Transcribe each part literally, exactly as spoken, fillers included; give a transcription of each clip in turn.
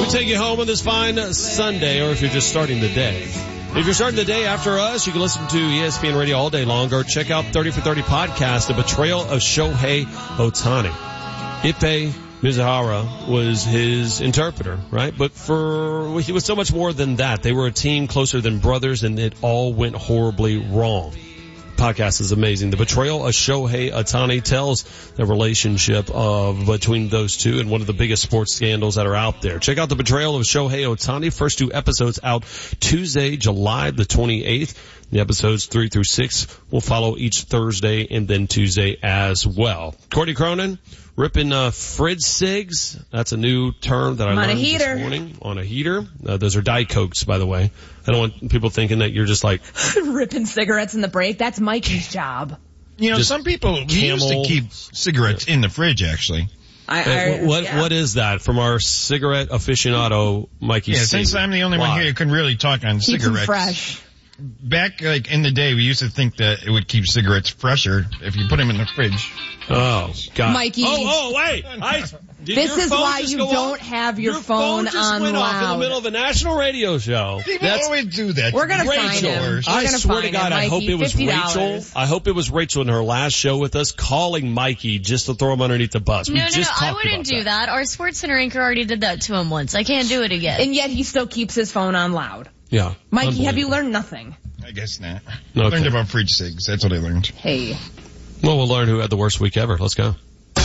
We take you home on this fine Sunday, or if you're just starting the day. If you're starting the day after us, you can listen to E S P N Radio all day long, or check out thirty for thirty podcast, The Betrayal of Shohei Ohtani. Ippei Mizuhara was his interpreter, right? But for, he was so much more than that. They were a team closer than brothers, and it all went horribly wrong. Podcast is amazing. The Betrayal of Shohei Ohtani tells the relationship of between those two and one of the biggest sports scandals that are out there. Check out The Betrayal of Shohei Ohtani. First two episodes out Tuesday, July the twenty-eighth. The episodes three through six will follow each Thursday and then Tuesday as well. Courtney Cronin, ripping uh, fridge cigs. That's a new term that I on learned a heater. this morning. On a heater. Uh, those are Diet Cokes, by the way. I don't want people thinking that you're just like ripping cigarettes in the break. That's Mikey's job. You know, Just some people used to keep cigarettes in the fridge, actually. I, Hey, I, what yeah. what is that from our cigarette aficionado, Mikey? Yeah, C? since I'm the only Why? one here who can really talk on Keep them cigarettes. fresh. Back like in the day, we used to think that it would keep cigarettes fresher if you put them in the fridge. Oh, God. Mikey. Oh, oh, wait. I, did This your is phone why just you go don't off? have your Your phone just on went off in the loud. middle of a national radio show. People That's always do that. We're gonna Rachel. find him. We're I gonna swear find to God, him, I hope Mikey. it was fifty Rachel. dollars. I hope it was Rachel in her last show with us calling Mikey just to throw him underneath the bus. We No, no, just no, I talked wouldn't about do that. Our SportsCenter anchor already did that to him once. I can't do it again. And yet he still keeps his phone on loud. Yeah. Mikey, have you Unbelievable. learned nothing? I guess not. Okay. I learned about fridge cigs. That's what I learned. Hey. Well, we'll learn who had the worst week ever. Let's go.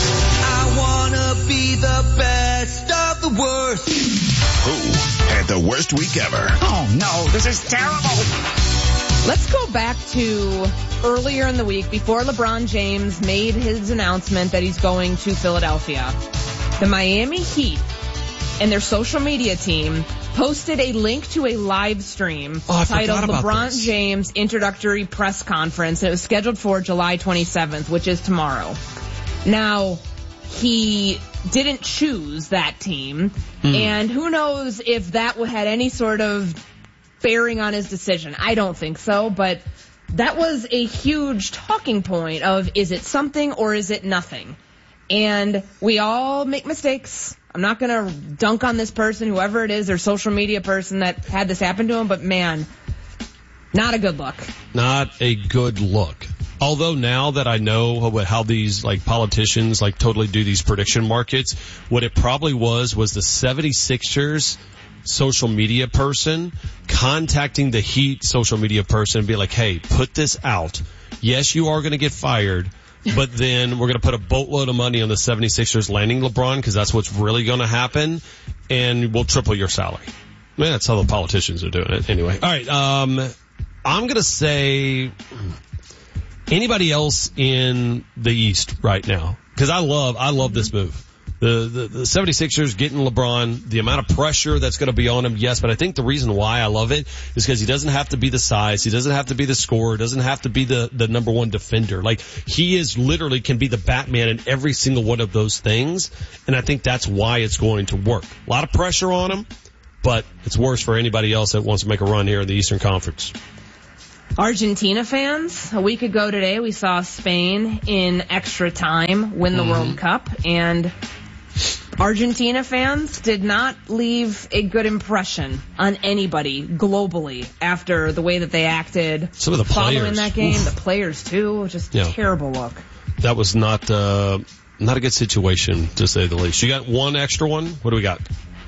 I wanna be the best of the worst. Who had the worst week ever? Oh no, this is terrible. Let's go back to earlier in the week before LeBron James made his announcement that he's going to Philadelphia. The Miami Heat and their social media team posted a link to a live stream Oh, I titled forgot about LeBron this. James Introductory Press Conference. It was scheduled for July twenty-seventh, which is tomorrow. Now, he didn't choose that team, Hmm. and who knows if that had any sort of bearing on his decision. I don't think so, but that was a huge talking point of, is it something or is it nothing? And we all make mistakes. I'm not going to dunk on this person, whoever it is, their social media person that had this happen to him, but man, not a good look. Not a good look. Although now that I know how, how these like politicians like totally do these prediction markets, what it probably was was the seventy-sixers social media person contacting the Heat social media person and be like, hey, put this out. Yes, you are going to get fired, but then we're going to put a boatload of money on the seventy-sixers landing LeBron because that's what's really going to happen, and we'll triple your salary. Man, that's how the politicians are doing it. Anyway, all right, um, I'm going to say anybody else in the East right now, because I love, I love this move. The, the, the seventy-sixers getting LeBron, the amount of pressure that's going to be on him, yes, but I think the reason why I love it is because he doesn't have to be the size, he doesn't have to be the scorer, doesn't have to be the, the number one defender. Like, he is literally can be the Batman in every single one of those things, and I think that's why it's going to work. A lot of pressure on him, but it's worse for anybody else that wants to make a run here in the Eastern Conference. Argentina fans, a week ago today, we saw Spain in extra time win the Mm-hmm. World Cup, and Argentina fans did not leave a good impression on anybody globally after the way that they acted. Some of the following players. that game, Oof. the players too, just Yeah. terrible look. That was not, uh, not a good situation, to say the least. You got one extra one? What do we got?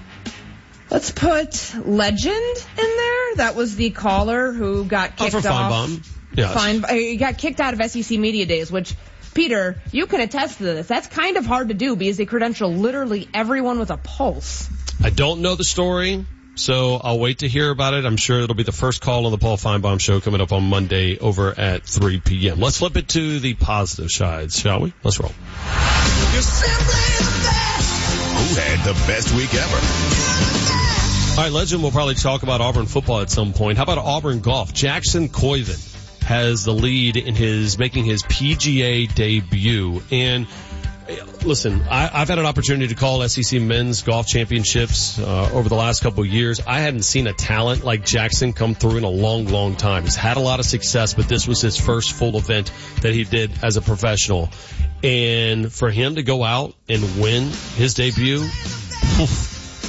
Let's put Legend in there. That was the caller who got Oh, kicked for off. Feinbaum. Yes. Fine, uh, he got kicked out of S E C Media Days, which, Peter, you can attest to this. That's kind of hard to do because they credential literally everyone with a pulse. I don't know the story, so I'll wait to hear about it. I'm sure it'll be the first call on the Paul Feinbaum Show coming up on Monday over at three p.m. Let's flip it to the positive sides, shall we? Let's roll. You're simply the best. Who had the best week ever? All right, Legend will probably talk about Auburn football at some point. How about Auburn golf? Jackson Coyven has the lead in his making his P G A debut. And listen, I, I've had an opportunity to call S E C men's golf championships uh, over the last couple of years. I hadn't seen a talent like Jackson come through in a long, long time. He's had a lot of success, but this was his first full event that he did as a professional. And for him to go out and win his debut,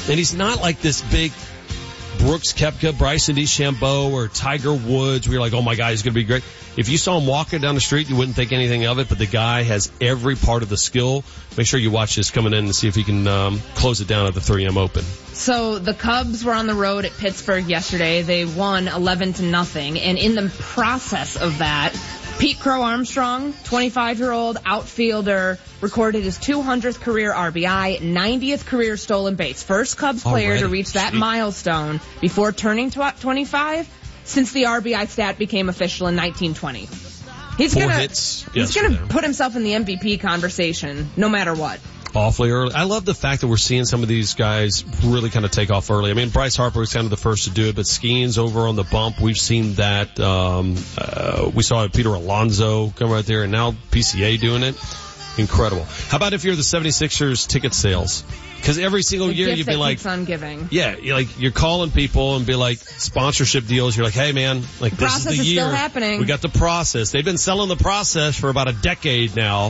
And he's not like this big Brooks Koepka, Bryson DeChambeau, or Tiger Woods where you're like, oh my God, he's going to be great. If you saw him walking down the street, you wouldn't think anything of it, but the guy has every part of the skill. Make sure you watch this coming in and see if he can um, close it down at the three M Open. So the Cubs were on the road at Pittsburgh yesterday. They won eleven to nothing, and in the process of that, Pete Crow Armstrong, twenty-five-year-old outfielder, recorded his two hundredth career R B I, ninetieth career stolen base. First Cubs player Already? to reach that Gee. milestone before turning to twenty-five since the R B I stat became official in nineteen twenty. He's Four gonna, hits he's yesterday. gonna put himself in the M V P conversation no matter what. Awfully early. I love the fact that we're seeing some of these guys really kind of take off early. I mean, Bryce Harper was kind of the first to do it, but Skeens over on the bump, we've seen that. Um, uh, we saw Peter Alonso come right there, and now P C A doing it. Incredible. How about if you're the seventy-sixers ticket sales? Because every single The year gift you'd be that like, keeps on giving. yeah, you're like you're calling people and be like sponsorship deals. You're like, hey man, like The this process is the is year. still happening. We got the process. They've been selling the process for about a decade now,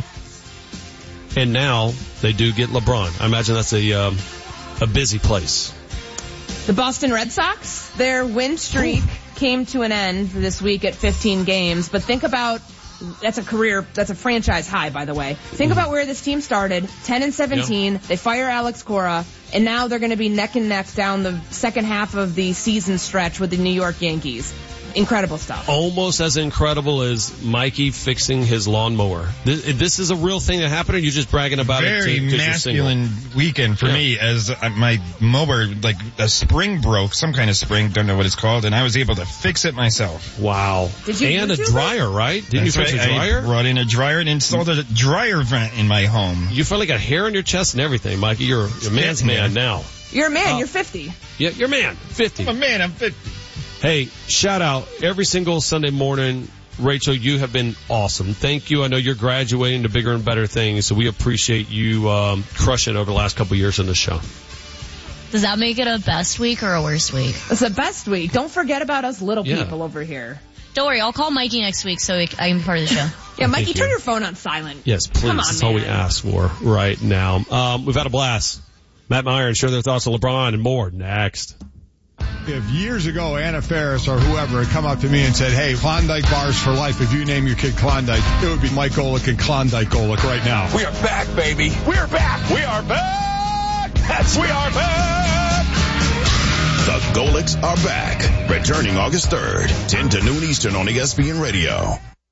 and now they do get LeBron. I imagine that's a um, a busy place. The Boston Red Sox, their win streak came to an end this week at fifteen games, but think about, that's a career, that's a franchise high, by the way. Think about where this team started, ten and seventeen, Yeah. they fire Alex Cora, and now they're going to be neck and neck down the second half of the season stretch with the New York Yankees. Incredible stuff. Almost as incredible as Mikey fixing his lawnmower. This, this is a real thing that happened, or you're just bragging about Very it? Very masculine weekend for Yeah. me, as my mower, like a spring broke, some kind of spring, don't know what it's called, and I was able to fix it myself. Wow. Did you and a YouTube it? dryer, right? Didn't That's you fix right. a dryer? I brought in a dryer and installed a dryer vent in my home. You finally got hair on your chest and everything, Mikey. You're a man's Getting man there. now. You're a man, Oh. you're fifty. Yeah, you're a man. fifty. I'm a man, I'm fifty. Hey, shout out every single Sunday morning. Rachel, you have been awesome. Thank you. I know you're graduating to bigger and better things, so we appreciate you um, crushing it over the last couple of years on the show. Does that make it a best week or a worst week? It's the best week. Don't forget about us little Yeah. people over here. Don't worry, I'll call Mikey next week so I can be part of the show. Yeah, Mikey, Thank turn you. your phone on silent. Yes, please. Come on, That's all we man. ask for right now. Um, we've had a blast. Matt Meyer and share their thoughts on LeBron and more next. If years ago Anna Faris or whoever had come up to me and said, hey, Klondike bars for life, if you name your kid Klondike, it would be Mike Golick and Klondike Golick right now. We are back, baby. We are back. We are back. Yes, we are back. The Golicks are back. Returning August third, ten to noon Eastern on E S P N Radio.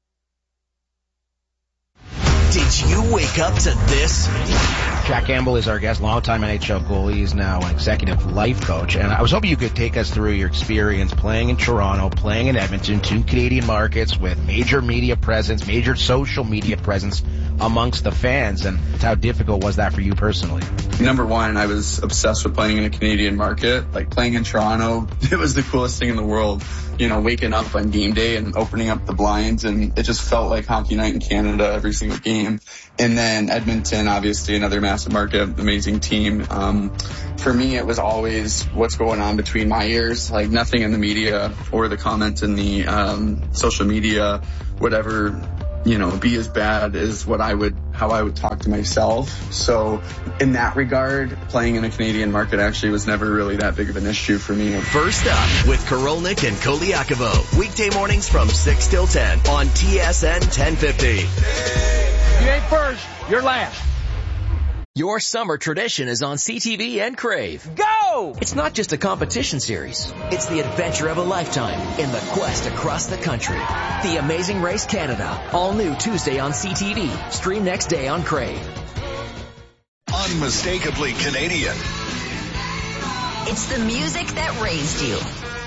Did you wake up to this? Jack Campbell is our guest, longtime N H L goalie. He's now an executive life coach. And I was hoping you could take us through your experience playing in Toronto, playing in Edmonton, two Canadian markets with major media presence, major social media presence amongst the fans. And how difficult was that for you personally? Number one, I was obsessed with playing in a Canadian market. Like playing in Toronto, it was the coolest thing in the world. You know, waking up on game day and opening up the blinds, and it just felt like hockey night in Canada every single game. And then Edmonton, obviously another massive market, amazing team. Um, for me, it was always what's going on between my ears. Like nothing in the media or the comments in the um, social media, whatever, you know, be as bad as what I would, how I would talk to myself. So in that regard, playing in a Canadian market actually was never really that big of an issue for me. First up with Korolnik and Koliakovo. Weekday mornings from six till ten on T S N ten fifty. You ain't first, you're last. Your summer tradition is on C T V and Crave. Go! It's not just a competition series. It's the adventure of a lifetime in the quest across the country. The Amazing Race Canada. All new Tuesday on C T V. Stream next day on Crave. Unmistakably Canadian. It's the music that raised you.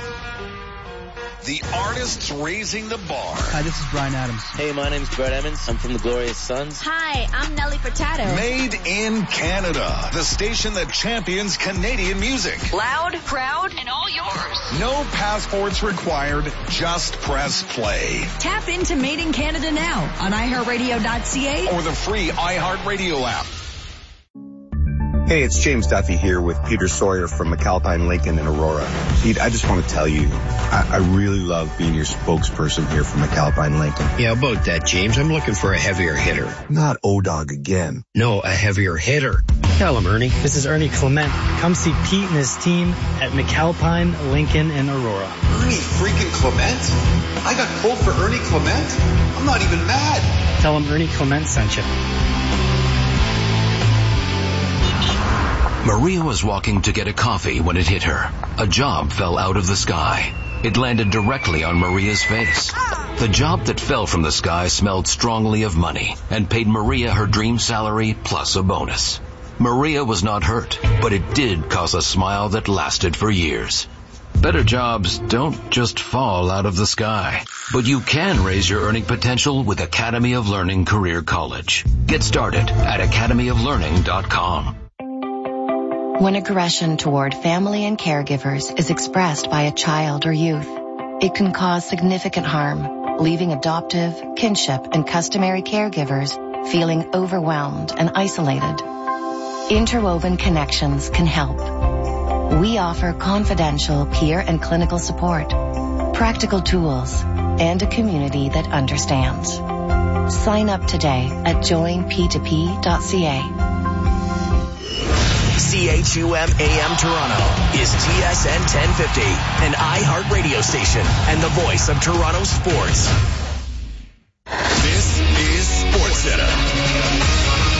The artists raising the bar. Hi, this is Brian Adams. Hey, my name's Brett Emmons. I'm from the Glorious Sons. Hi, I'm Nelly Furtado. Made in Canada. The station that champions Canadian music. Loud, proud, and all yours. No passports required. Just press play. Tap into Made in Canada now on i heart radio dot c a or the free iHeartRadio app. Hey, it's James Duffy here with Peter Sawyer from McAlpine Lincoln in Aurora. Pete, I just want to tell you, I, I really love being your spokesperson here for McAlpine Lincoln. Yeah, about that, James. I'm looking for a heavier hitter. Not O-Dog again. No, a heavier hitter. Tell him, Ernie. This is Ernie Clement. Come see Pete and his team at McAlpine, Lincoln, and Aurora. Ernie freaking Clement? I got pulled for Ernie Clement? I'm not even mad. Tell him Ernie Clement sent you. Maria was walking to get a coffee when it hit her. A job fell out of the sky. It landed directly on Maria's face. The job that fell from the sky smelled strongly of money and paid Maria her dream salary plus a bonus. Maria was not hurt, but it did cause a smile that lasted for years. Better jobs don't just fall out of the sky, but you can raise your earning potential with Academy of Learning Career College. Get started at academy of learning dot com. When aggression toward family and caregivers is expressed by a child or youth, it can cause significant harm, leaving adoptive, kinship, and customary caregivers feeling overwhelmed and isolated. Interwoven Connections can help. We offer confidential peer and clinical support, practical tools, and a community that understands. Sign up today at join p two p dot c a. C H U M A M Toronto is T S N ten fifty, an iHeart radio station and the voice of Toronto sports. This is Sports Center.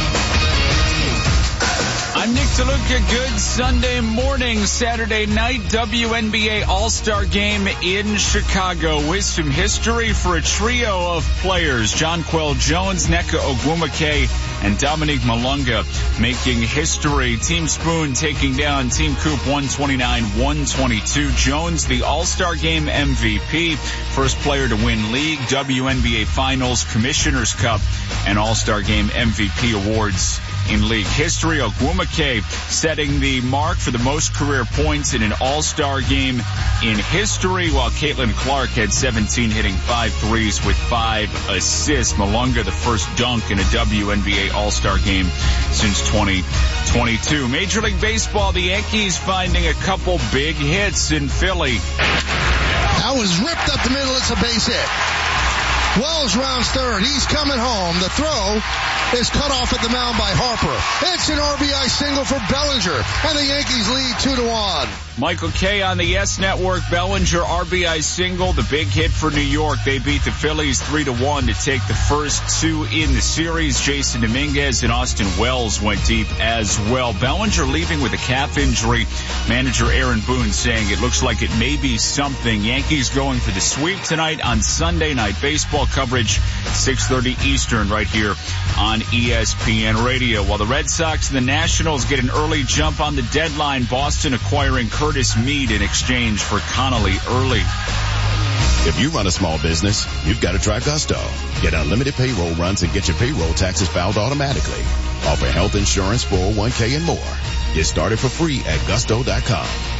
I'm Nick DeLuca. Good Sunday morning, Saturday night W N B A All-Star Game in Chicago with some history for a trio of players. Jonquel Jones, Nneka Ogwumike, and Dominique Malunga making history. Team Spoon taking down Team Coop one twenty-nine one twenty-two. Jones, the All-Star Game M V P, first player to win league, W N B A Finals, Commissioner's Cup, and All-Star Game M V P awards in league history. Ogwumike setting the mark for the most career points in an All-Star game in history, while Caitlin Clark had seventeen, hitting five threes with five assists. Malunga, the first dunk in a W N B A All-Star game since twenty twenty-two. Major League Baseball, the Yankees finding a couple big hits in Philly. That was ripped up the middle. It's a base hit. Wells rounds third. He's coming home. The throw is cut off at the mound by Harper. It's an R B I single for Bellinger, and the Yankees lead two to one. Michael Kay on the Yes Network. Bellinger R B I single, the big hit for New York. They beat the Phillies three to one to take the first two in the series. Jason Dominguez and Austin Wells went deep as well. Bellinger leaving with a calf injury. Manager Aaron Boone saying it looks like it may be something. Yankees going for the sweep tonight on Sunday Night Baseball coverage, six thirty Eastern, right here on E S P N Radio. While the Red Sox and the Nationals get an early jump on the deadline, Boston acquiring Curtis Mead in exchange for Connolly early. If you run a small business, you've got to try Gusto. Get unlimited payroll runs and get your payroll taxes filed automatically. Offer health insurance, four oh one k, and more. Get started for free at gusto dot com.